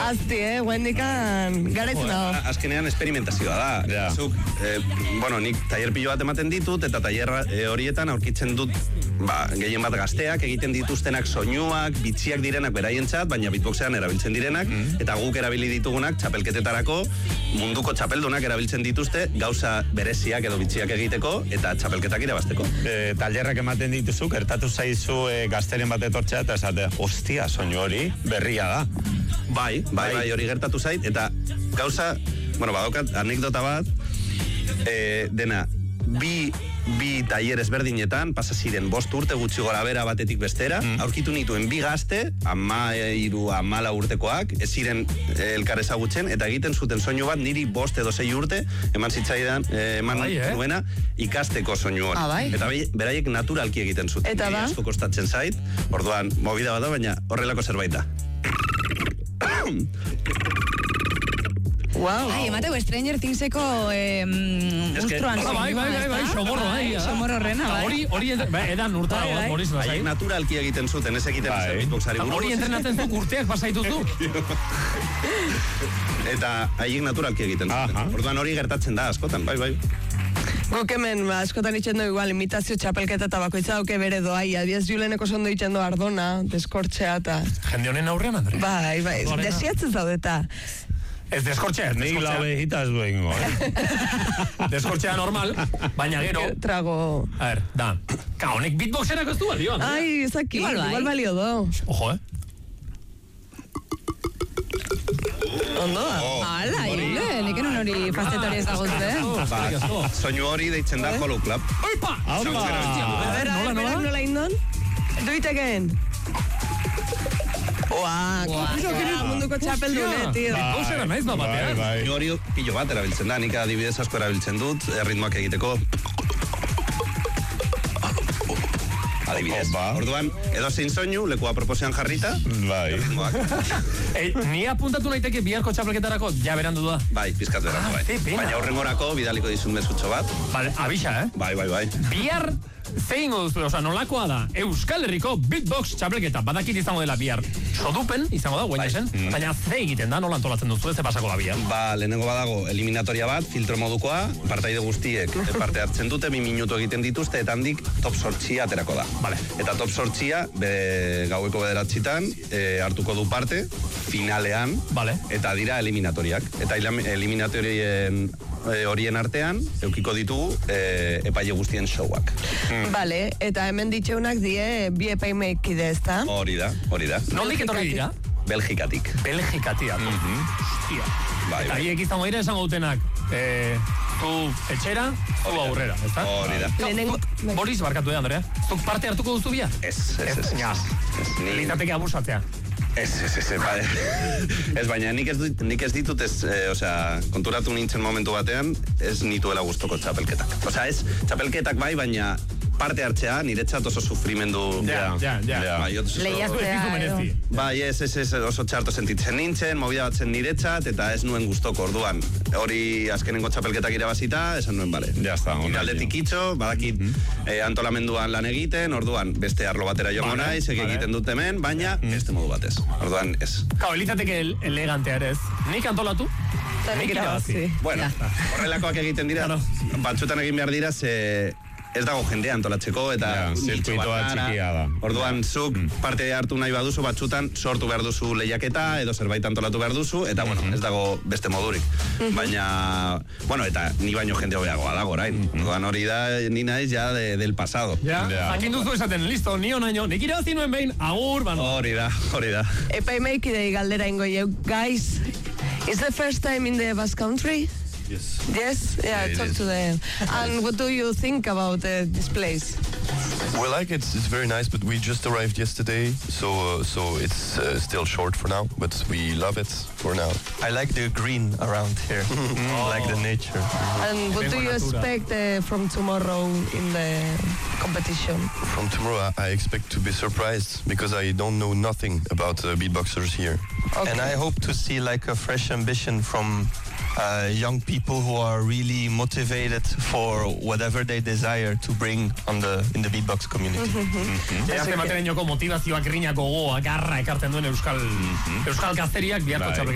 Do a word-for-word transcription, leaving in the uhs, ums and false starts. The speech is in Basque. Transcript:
Azti, eh, guendikan garetzen dago. Azkenean esperimentazioa da. Ja. Zuk, eh, bueno, nik tailer pilo bat ematen ditut, eta tailer eh, horietan aurkitzen dut, ba, gehien bat gazteak, egiten dituztenak soinuak, bitxiak direnak beraientzat, baina beatboxean erabiltzen direnak, mm. eta guk erabili ditugunak txapelketetarako, munduko txapeldunak erabiltzen dituzte, gauza bereziak edo bitxiak egiteko, eta txapelketak irabazteko. E, tailerrak ematen dituzu, gertatu zaizu e, gazteren bat etortzea, eta esate, ostia, soinu hori berria da. Bai, bai, bai, hori gertatu zait, eta gauza, bueno, badokat, anekdota bat, e, dena, bi, bi tailer ezberdinetan, pasa ziren bost urte gutxi gora bera batetik bestera, mm. aurkitu nituen bi gazte, ama iru, ama lau urtekoak, ez ziren elkar ezagutzen, eta egiten zuten soinu bat niri bost edo sei urte, eman zitzaidan, eman bai, eh? nuena, ikasteko soinu hori. Ah, bai? Eta beraiek naturalki egiten zuten. Eta da? Asko kostatzen zait, orduan, movida bat da, baina horrelako zerbait da. Wow. Ai, emateu Stranger Thingseko eh, monstruan. Bai, bai, bai, bai, somorro, bai. Somorro rena, bai. Hori, hori, edan urtara bat, Moris, bai. Haiek naturalki egiten zuten, ez egiten zen beatboxari buruz. Hori entrenatzen zuk urteak pasaituzu. Eta haiek naturalki egiten zuten. Orduan hori gertatzen da, askotan, bai, bai. Guk hemen, askotan itxendo igual, imitazio txapelketa eta bakoitza dauke bere doai, adiaz Juleneko sondo itxendo Ardona, deskortxea eta... Jende honen aurrean, Andre? Bai, bai, desiatzen zaudeta. Ez deskortxea, ez nik lau behitaz duengo, eh? Deskortxea normal, baina gero... Trago... A ver, da, ka, honek beatboxerak ez du balio, Andre? Ai, ez aquí, igual, igual balio do. Ojo, eh? Ondo da. Hala, hile, niken hori fazetori ez dagozte. Ba, soinu hori deitzen da Hollow Club. Oipa! A ver, a ver, nola indon? Do it again. Oa, munduko txapeldune, tío. Gauzera naiz da batean. Hori pilo bat erabiltzen da, nik adibidez asko erabiltzen dut, erritmoak egiteko. Adibidez. Orduan, edo zein soinu, lekua proposean jarrita. Bai. Ni apuntatu naiteke biharko txapelketarako, ja berandu da. Bai, pizkatu berandu, bai. Baina horrengorako bidaliko dizun mesutxo bat. Vale, abisa, eh? Bai, bai, bai. Bihar zein goduzu, oza, nolakoa da, Euskal Herriko beatbox txapelketa, badakit izango dela bihar. Sodupen, izango da, guaina zen, baina ze egiten da, nola antolatzen duzu, ez pasako da bihar. Ba, lehenengo badago, eliminatoria bat, filtro modukoa, partaide guztiek parte hartzen dute, bi minutu egiten dituzte, eta handik top sortxia aterako da. Vale. Eta top sortxia, be, gaueko bederatzitan, e, hartuko du parte, finalean, vale. Eta dira eliminatoriak. Eta eliminatorien horien artean, eukiko ditugu e, epaile guztien showak. Mm. Vale, eta hemen ditxeunak die bi epaimeikide, ez da? Hori da, hori da. Noldik etorri dira? Belgikatik. Belgikatik, mm-hmm. Hostia. Bai, eta hiek bai. Izango dira esango dutenak, eh, zu etxera, zu aurrera, ez da? Hori da. Lehenengo... Boris, barkatu da, Andrea. Zuk parte hartuko duzu bia? Ez, ez, ez. Litzateke abusatzea. Ez, ez, ez, bai. Ez, baina nik ez, nik ez ditut, ez, eh, osea, konturatu nintzen momentu batean, ez nituela gustoko txapelketak. Osea, ez, txapelketak bai, baina parte hartzea, niretzat oso sufrimendu... Ja, ja, ja. Bai, lehiaztea. Bai, ez, ez, ez, oso txarto sentitzen nintzen, movida batzen niretzat, eta ez nuen gustoko orduan. Hori azkenengo txapelketak irabazita, esan nuen, bale. Ja, está, ona. Aldetik itxo, badakit mm-hmm. eh, antolamenduan lan egiten, orduan, beste arlo batera joango vale, naiz, vale. Egiten dut hemen, baina mm. beste modu batez. Orduan, ez. Kau, elitzateke elegantea ere ez. Nik antolatu? Nik irabazi. Bueno, horrelakoak egiten dira, batzutan egin behar dira, ze... Ez dago jendea antolatzeko, eta... Ja, zirkuitoa txikia da. Orduan, zuk parte hartu nahi baduzu, batzutan sortu behar duzu lehiaketa, edo zerbait antolatu behar duzu, eta, bueno, ez dago beste modurik. Baina, bueno, eta ni baino jende hobeagoa dago, orain. Orduan hori da, ni naiz ja de, del pasado. Ja, jakin duzu esaten, listo, ni onaino, nik irabazi nuen behin, agur, bano. Hori da, hori da. Epaimeikidei galdera ingo jau, guys, is the first time in the Basque Country? Yes. Yes? Yeah, yeah talk is. to them. And what do you think about uh, this place? We like it. It's very nice, but we just arrived yesterday, so uh, so it's uh, still short for now, but we love it for now. I like the green around here. I like the nature. And what do you expect uh, from tomorrow in the competition? From tomorrow, I expect to be surprised, because I don't know nothing about uh, beatboxers here. Okay. And I hope to see like a fresh ambition from uh, young people who are really motivated for whatever they desire to bring on the in the beatbox community. Eta ematen motivazioak, riñako gogoa, garra ekartzen duen euskal euskal gazteriak biharko txapelketan.